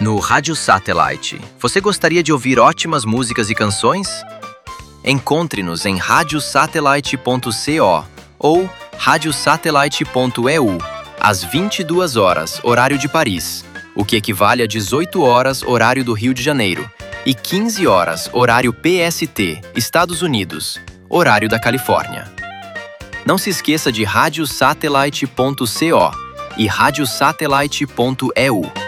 No Rádio Satellite, você gostaria de ouvir ótimas músicas e canções? Encontre-nos em radiosatellite.co ou radiosatellite.eu, às 22 horas, horário de Paris, o que equivale a 18 horas, horário do Rio de Janeiro, e 15 horas, horário PST, Estados Unidos, horário da Califórnia. Não se esqueça de radiosatellite.co e radiosatellite.eu.